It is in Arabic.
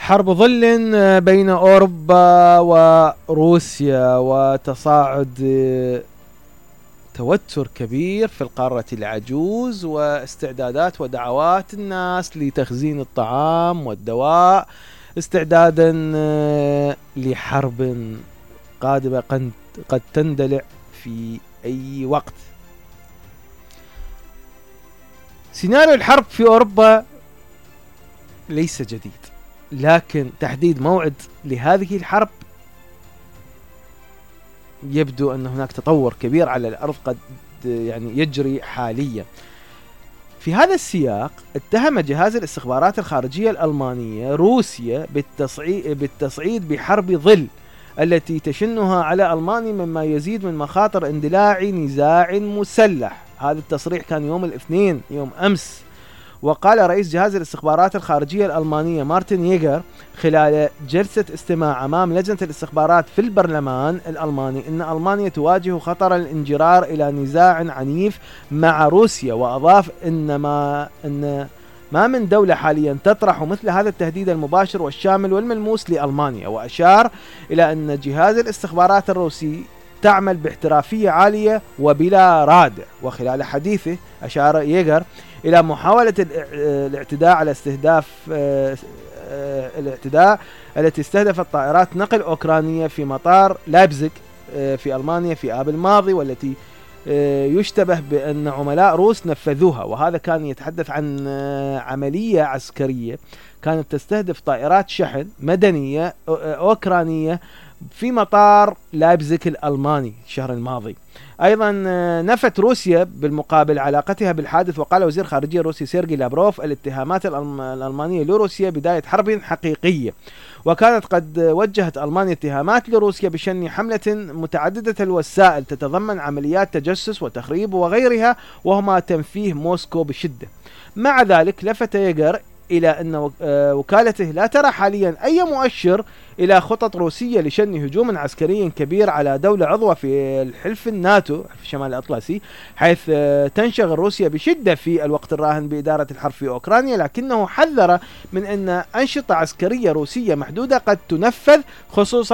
حرب ظل بين أوروبا وروسيا، وتصاعد توتر كبير في القارة العجوز، واستعدادات ودعوات الناس لتخزين الطعام والدواء استعدادا لحرب قادمة قد تندلع في أي وقت. سيناريو الحرب في أوروبا ليس جديد، لكن تحديد موعد لهذه الحرب يبدو أن هناك تطور كبير على الأرض قد يجري حاليا. في هذا السياق اتهم جهاز الاستخبارات الخارجية الألمانية روسيا بالتصعيد بحرب ظل التي تشنها على ألمانيا، مما يزيد من مخاطر اندلاع نزاع مسلح. هذا التصريح كان يوم الاثنين، يوم أمس. وقال رئيس جهاز الاستخبارات الخارجية الألمانية مارتن ييغر خلال جلسة استماع أمام لجنة الاستخبارات في البرلمان الألماني إن ألمانيا تواجه خطر الانجرار إلى نزاع عنيف مع روسيا، وأضاف إن ما من دولة حاليا تطرح مثل هذا التهديد المباشر والشامل والملموس لألمانيا. وأشار إلى أن جهاز الاستخبارات الروسي تعمل باحترافية عالية وبلا رادع. وخلال حديثه أشار ييغر إلى محاولة الاعتداء التي استهدفت طائرات نقل أوكرانية في مطار لايبزيغ في ألمانيا في آب الماضي، والتي يشتبه بأن عملاء روس نفذوها. وهذا كان يتحدث عن عملية عسكرية كانت تستهدف طائرات شحن مدنية أوكرانية في مطار لايبزيغ الألماني الشهر الماضي. أيضا نفت روسيا بالمقابل علاقتها بالحادث، وقال وزير خارجية روسيا سيرجي لافروف الاتهامات الألمانية لروسيا بداية حرب حقيقية. وكانت قد وجهت ألمانيا اتهامات لروسيا بشن حملة متعددة الوسائل تتضمن عمليات تجسس وتخريب وغيرها، وهما تنفيه موسكو بشدة. مع ذلك لفت ييغر إلى أن وكالته لا ترى حاليا أي مؤشر إلى خطط روسية لشن هجوم عسكري كبير على دولة عضوة في الحلف الناتو في الشمال الأطلسي، حيث تنشغل روسيا بشدة في الوقت الراهن بإدارة الحرب في أوكرانيا. لكنه حذر من أن أنشطة عسكرية روسية محدودة قد تنفذ، خصوصا